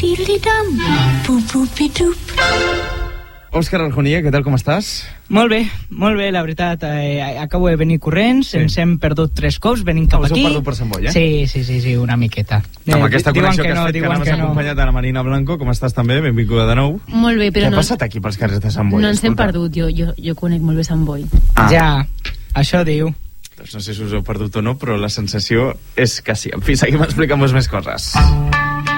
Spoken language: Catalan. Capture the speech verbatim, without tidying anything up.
diddly-dum, boop-boop-i-doop. Òscar Arjonia, què tal, com estàs? Molt bé, molt bé, la veritat. Eh, acabo de venir corrents, sí. Ens hem perdut tres cops, venim cap Us aquí. Us heu perdut per Sant Boi, eh? Sí, sí, sí, sí, una miqueta. Eh, Amb aquesta connexió que, que has no, fet, que anaves que no. acompanyat d'Anna Marina Blanco, com estàs també? Benvinguda de nou. Molt bé, però Què no... ha passat aquí pels carrers de Sant Boi? No ens hem Escolta. perdut, jo, jo, jo conec molt bé Sant Boi. Ah. Ja, això diu. Doncs no sé si us heu perdut o no, però la sensació és que sí. En fi, seguim explicant-vos més coses.